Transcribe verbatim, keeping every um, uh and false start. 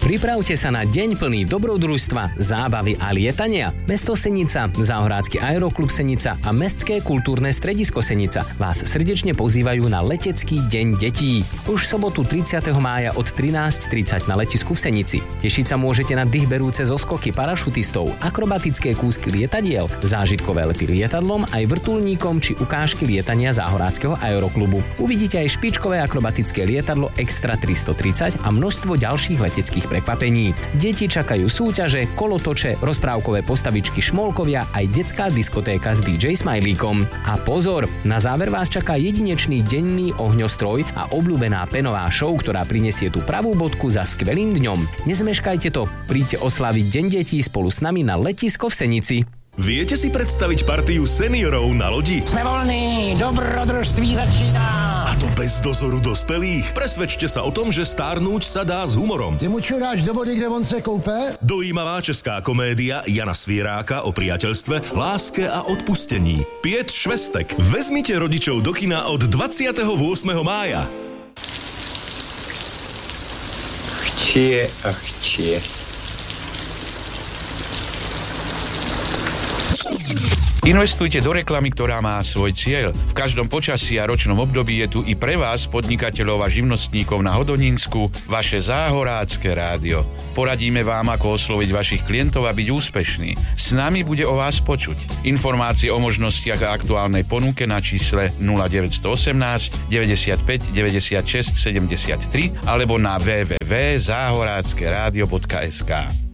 Pripravte sa na deň plný dobrodružstva, zábavy a lietania. Mesto Senica, Záhorácky aeroklub Senica a Mestské kultúrne stredisko Senica vás srdečne pozývajú na letecký deň detí. Už v sobotu tridsiateho mája od trinásť tridsať na letisku v Senici. Tešiť sa môžete na dýchberúce zoskoky parašutistov, akrobatické kúsky lietadiel, zážitkové lety lietadlom aj vrtuľníkom či ukážky lietania Záhoráckeho aeroklubu. Uvidíte aj špičkové akrobatické lietadlo Extra tristotridsať a množstvo ďalších leteckých prekvapení. Deti čakajú súťaže, kolotoče, rozprávkové postavičky Šmolkovia aj detská diskotéka s dý džej Smajlíkom. A pozor, na záver vás čaká jedinečný denný ohňostroj a obľúbená penová show, ktorá prinesie tú pravú bodku za skvelým dňom. Nezmeškajte to, príďte oslaviť Deň detí spolu s nami na letisko v Senici. Viete si predstaviť partiu seniorov na lodi? Sme voľní, dobrodružství začíná. A to bez dozoru dospelých? Presvedčte sa o tom, že stárnuť sa dá s humorom. Ty mu čo dáš do vody, kde on se koupe? Dojímavá česká komédia Jana Svieráka o priateľstve, láske a odpustení. Piet švestek. Vezmite rodičov do kina od dvadsiateho ôsmeho mája. Chčie a chčie. Investujte do reklamy, ktorá má svoj cieľ. V každom počasí a ročnom období je tu i pre vás, podnikateľov a živnostníkov na Hodonínsku, vaše Záhorácké rádio. Poradíme vám, ako osloviť vašich klientov a byť úspešný. S nami bude o vás počuť. Informácie o možnostiach a aktuálnej ponuke na čísle nula deväť jedna osem, deväťdesiatpäť, deväťdesiatšesť, sedemdesiattri alebo na w w w bodka záhorácke rádio bodka es ká.